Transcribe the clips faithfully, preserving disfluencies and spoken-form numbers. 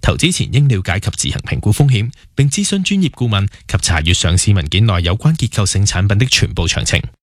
投資前應了解及自行評估風險，並諮詢專業顧問及查閱上市文件內有關結構性產品的全部詳情。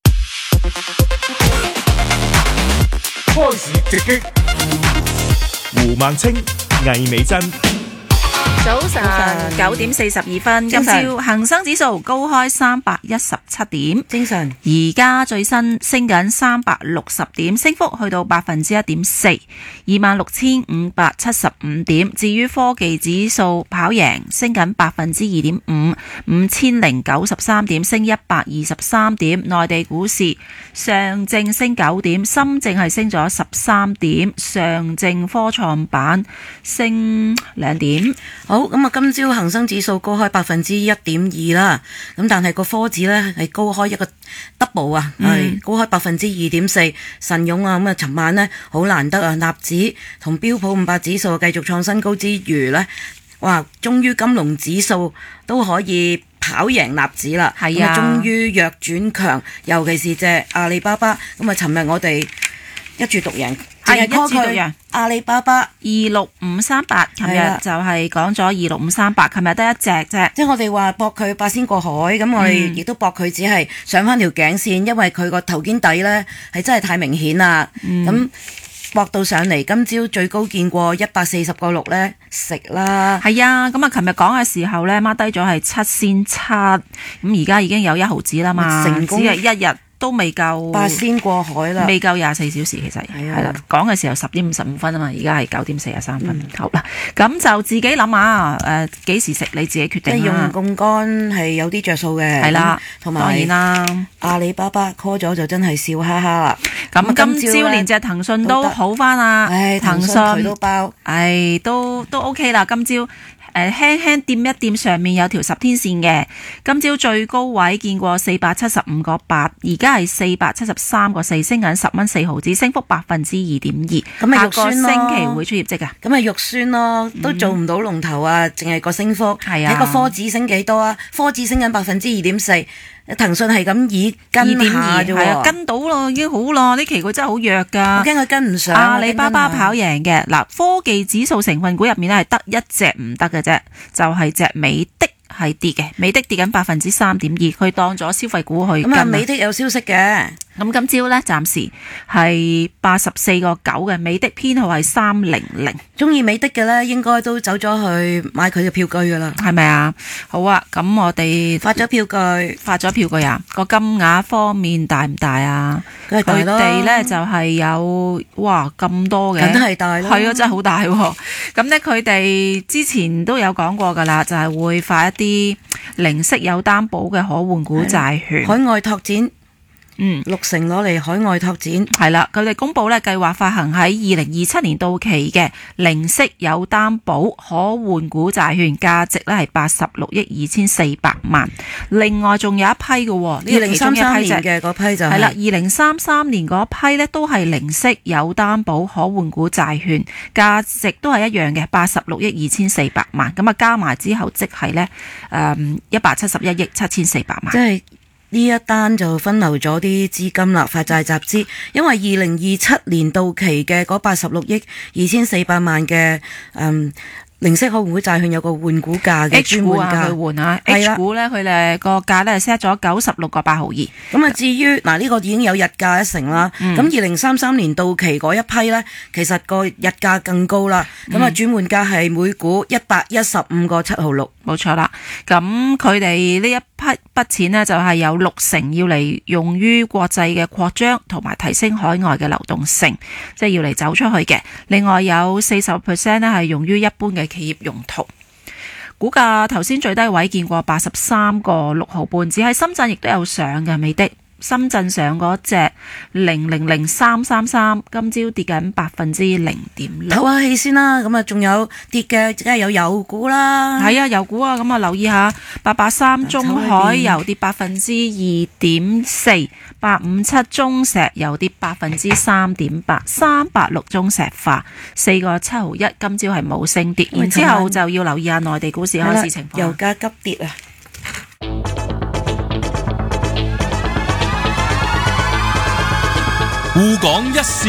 開市直擊，胡孟青、魏美珍。 早晨九點四十二分，今朝恒生指數高開三百一十七點， 精神。 而家最新升緊三百六十點，升幅去到百分之一點四，二萬六千五百七十五點。至於科技指數跑贏，升緊百分之二點五，五千零九十三點，升一百二十三點。內地股市上證升九點，深證係升咗十三點，上證科創板升兩點。 好，咁啊，今朝恒生指數高開百分之一點二啦，咁但係個科指呢係高開一個 double 啊，係、嗯、高開百分之二點四，神勇啊，咁啊，尋晚呢好難得啊，納指同標普五百指數繼續創新高之餘呢，哇，終於金龍指數都可以跑贏納指啦，係啊，終於弱轉強，尤其是隻阿里巴巴，咁啊，尋日我哋一注獨贏。係一注獨贏，阿里巴巴二六五三八，琴日就係講咗二六五三八，琴日得一隻啫。 即係我哋話博佢八仙過海，咁我哋亦都博佢只係上翻條頸線，因為佢個頭肩底呢係真係太明顯啦。咁、嗯、博到上嚟，今朝最高見過一百四十個六呢，食啦。 係啊，咁啊，琴日講嘅時候呢，mark 低咗係七仙七，咁而家已經有一毫子啦嘛，成功只係一日。都未夠八仙過海啦， 未夠廿四小時其實係啦。講嘅時候十點五十五分啊嘛，而家係九點四十三分。嗯、好啦，咁就自己諗下誒幾時食，你自己決定啦。 用槓桿係有啲着數嘅， 係啦， 同埋當然啦。 阿里巴巴 call 咗就真係笑哈哈啦。 咁今朝連隻騰訊都好翻啦， 唉，騰訊佢都包， 唉，都都 OK 啦，今朝。誒輕輕掂一掂上面有條十天線嘅，今朝最高位見過四百七十五個八，而家係四百七十三個四，升緊十蚊四毫子，升幅百分之二點二。 咁啊，肉酸咯， 下個星期會出業績啊？ 咁啊，肉酸咯，都做唔到龍頭啊，淨係個升幅。係啊，一個科指升幾多啊？科指升緊百分之二點四。騰訊係咁以跟下啫喎， 跟到咯，已經好咯。呢期佢真係好弱噶， 我驚佢跟唔上。 阿里巴巴跑贏嘅嗱，科技指數成分股入面咧係得一隻唔得嘅啫，就係、是、隻美的係跌嘅，美的跌緊百分之三點二，佢當咗消費股去跟。 咁啊，美的有消息嘅。 咁今朝咧暫時係八十四個九嘅，美的編號係三零零。 中意美的嘅咧，應該都走咗去買佢嘅票據噶啦， 係咪啊？好啊，咁我哋發咗票據， 發咗票據啊！個金額方面大唔大啊？ 佢哋咧就係、是、有哇咁多嘅， 梗係大啦， 係啊，真係好大喎！咁咧佢哋之前都有講過噶啦，就係、是、會發一啲零息有擔保嘅可換股債券， 海外拓展。 嗯， 六成攞嚟海外拓展， 係啦，佢哋公布咧計劃發行喺二零二七年到期嘅零息有擔保可換股債券，價值咧係八十六億二千四百萬。另外仲有一批嘅，呢二零三三年嘅嗰批就係、是、 啦，二零三三年嗰批咧都係零息有擔保可換股債券，價值都係一樣嘅，八十六億二千四百萬。咁啊加埋之後即係咧誒一百七十一億七千四百萬。 即係。呢一單就分流咗啲資金啦，發債集資，因為二零二七年到期嘅嗰八十六億二千四百萬嘅嗯。零息可換股債券有個換股價嘅專門價， H 股啊，佢換啊 H 股咧，佢哋個價咧 set 咗九十六個八毫二。 咁啊，至於嗱呢個已經有日價一成啦。咁二零三三年到期嗰一批咧，其實個日價更高啦。咁啊，轉換價係每股一百一十五個七毫六， 冇錯啦。咁佢哋呢一批筆錢呢，就係有六成要嚟用於國際嘅擴張同埋提升海外嘅流動性，即係要嚟走出去嘅。另外有四十 percent 咧係用於一般嘅企業用途。股價頭先最低位見過八十三個六毫半，只喺深圳亦都有上嘅，美的。深圳上嗰隻零零零三三三，今朝跌緊百分之零點六。 唞下氣先啦，咁啊仲有跌嘅，梗係有油股啦。 係啊，油股啊，咁啊留意下八八三中海油跌百分之二點四，八五七中石油跌百分之三點八，三八六中石化四個七毫一，今朝係冇升跌。然之後就要留意下內地股市開市情況。 油價急跌啊！ 滬港一線